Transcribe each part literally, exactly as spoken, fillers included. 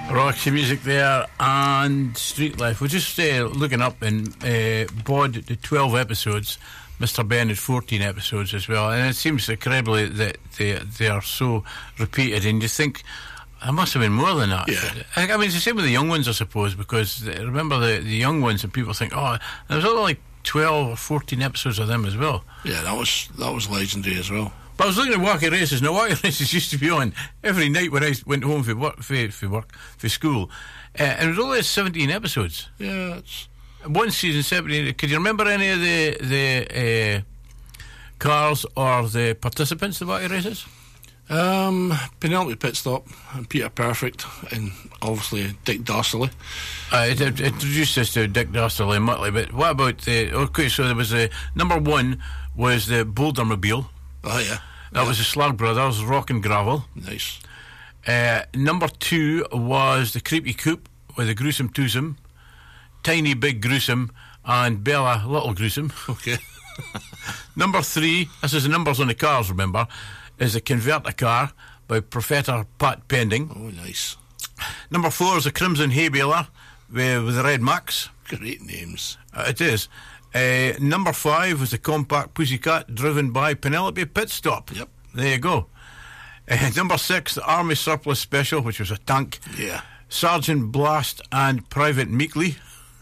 Roxy music there and Street Life. We're just uh, looking up in uh, Bod, the twelve episodes. Mister Ben had fourteen episodes as well, and it seems incredibly that they they are so repeated, and you think there must have been more than that. Yeah. I, I mean, it's the same with the young ones, I suppose, because the, remember the, the young ones, and people think, oh, there was only like twelve or fourteen episodes of them as well. Yeah, that was that was legendary as well. But I was looking at Wacky Races. Now, Wacky Races used to be on every night when I went home for work, for, for work, for school, uh, and it was only seventeen episodes. Yeah, it's one season, seventeen. Could you remember any of the the uh, cars or the participants of Wacky Races? Um, Penelope Pit Stop and Peter Perfect, and obviously Dick Dastardly. Uh, it, it introduced us to Dick Dastardly and Muttley, but what about the? Okay, so there was the number one was the Bouldermobile. Oh yeah. That yeah. was the Slug Brothers, Rock and Gravel. Nice. Uh, number two was the Creepy Coupe with the Gruesome Twosome, Tiny Big Gruesome, and Bella Little Gruesome. Okay. Number three, this is the numbers on the cars, remember, is the Converter Car by Professor Pat Pending. Oh, nice. Number four is the Crimson Hay Baler with, with the Red Max. Great names. Uh, it is. Uh, number five was the Compact Pussycat driven by Penelope Pit Stop. Yep. There you go. Uh, number six, the Army Surplus Special, which was a tank. Yeah. Sergeant Blast and Private Meekley.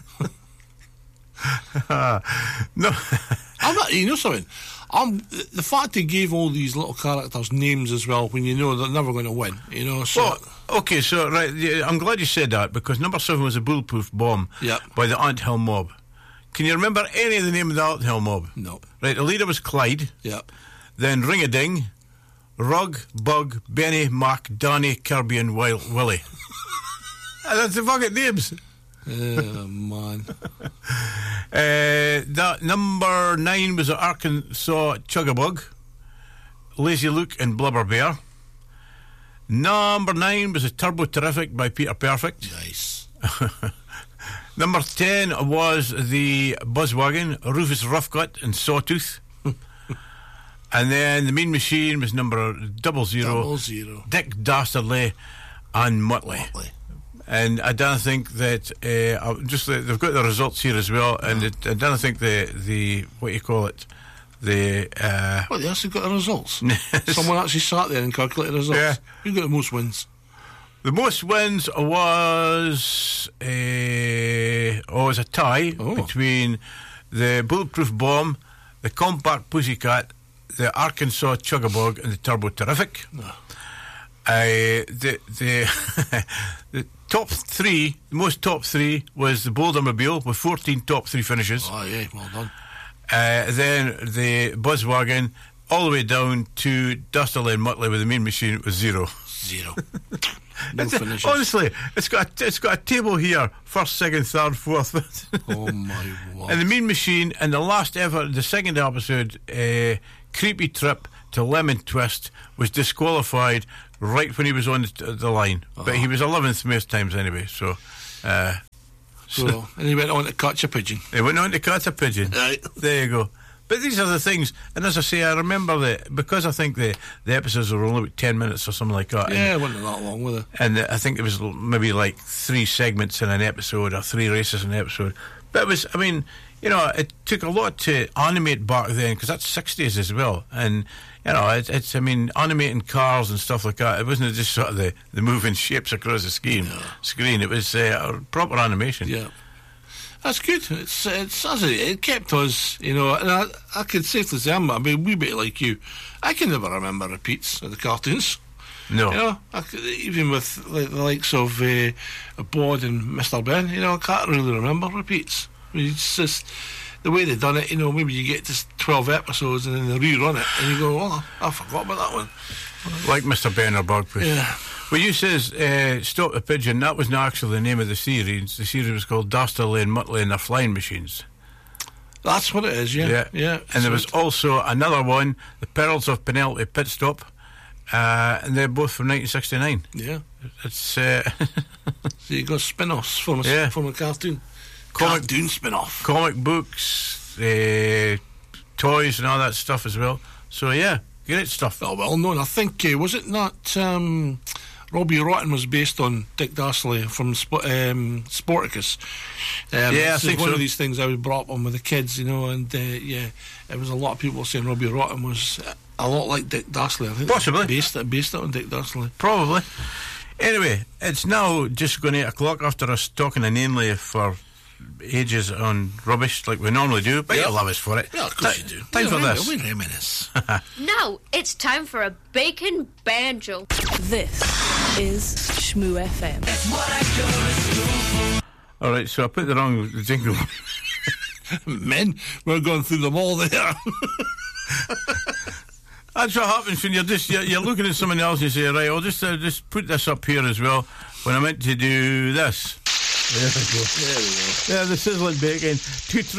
No. I'm not, you know something? I'm, the fact they gave all these little characters names as well when you know they're never going to win, you know. So Well, okay, so right, yeah, I'm glad you said that, because number seven was a Bulletproof Bomb Yep. by the Ant Hill Mob. Can you remember any of the name of the Ant Hill Mob? No. Right, the leader was Clyde. Yep. Then Ring-a-Ding, Rug, Bug, Benny, Mac, Danny, Kirby, and Wil- Willie. That's the fucking names. Oh, man. Uh, that number nine was the Arkansas Chugabug, Lazy Luke, and Blubber Bear. Number nine was the Turbo Terrific by Peter Perfect. Nice. Number ten was the Buzzwagon, Rufus Roughgut, and Sawtooth. And then the Mean Machine was number double zero, Double zero. Dick Dastardly, and Muttley. Muttley. And I don't think that uh, just the, they've got the results here as well, and it, I don't think the the what you call it, the uh, Well, they actually got the results. Someone actually sat there and calculated the results. Yeah. Who got the most wins? the most wins was uh, oh, it was a tie Oh. between the Bulletproof Bomb, the Compact Pussycat, the Arkansas Chugabug, and the Turbo Terrific. No. Uh, the the the top three, the most top three was the Bouldermobile with fourteen top three finishes. Oh, yeah, well done. Uh, then the Buzzwagon, all the way down to Dastardly and Muttley with the Mean Machine with zero. Zero. No It's a- finishes. honestly, it's got a, it's got a table here: first, second, third, fourth. Oh, my word. And the Mean Machine, and the last ever, the second episode, uh, Creepy Trip to Lemon Twist, was disqualified right when he was on the, the line. But he was eleventh most times anyway, so. Uh, So, and he went on to catch a pigeon. They went on to catch a pigeon. Right. There you go. But these are the things, and as I say, I remember that because I think the, the episodes were only about ten minutes or something like that. Yeah, and, it wasn't that long, was it? and I think it was l- maybe like three segments in an episode or three races in an episode. But it was, I mean, you know, it took a lot to animate back then because that's sixties as well. And, you know, it, it's, I mean, animating cars and stuff like that, it wasn't just sort of the, the moving shapes across the screen. Yeah. screen. It was uh, proper animation. Yeah. That's good. It's it's as it, it kept us, you know, and I, I can safely say I'm a wee bit like you. I can never remember repeats of the cartoons. No. You know, I could, even with like, the likes of uh, Bod and Mister Ben, you know, I can't really remember repeats. I mean, it's just the way they've done it, you know, maybe you get to twelve episodes and then they rerun it and you go, oh, I forgot about that one. Like Mister Ben or Bogpuss. Yeah. Well, you says uh, Stop the Pigeon, that was not actually the name of the series. The series was called Dastardly and Muttley and their Flying Machines. That's what it is, yeah. Yeah. yeah. And there So was also another one, The Perils of Penelope Pit Stop, uh, and they're both from nineteen sixty-nine. Yeah. It's uh, So you got spin-offs from a, Yeah. from a cartoon. Comic- cartoon spin-off. comic books, uh, toys and all that stuff as well. So, yeah, great stuff. Oh, well known. I think, uh, was it not, um, Robbie Rotten was based on Dick Dastardly from Sp- um, Sporticus. Um, Yeah, I this think is one so. of these things I was brought up on with the kids, you know, and uh, yeah, it was a lot of people saying Robbie Rotten was a lot like Dick Dastardly. I think Possibly. they based it, based it on Dick Dastardly. Probably. Anyway, it's now just going eight o'clock after us talking inanely for ages on rubbish like we normally do, but Yeah. you'll love us for it. Yeah, of course Ti- you do. Time Yeah, for we- this. We reminisce. Now it's time for a bacon banjo. This is Shmoo F M. All right, so I put the wrong jingle. Men, we're going through them all there. That's what happens when you're just you're, you're looking at someone else and you say, right, I'll just uh, just put this up here as well when I meant to do this. There we go. There we go. Yeah, the sizzling bacon. Two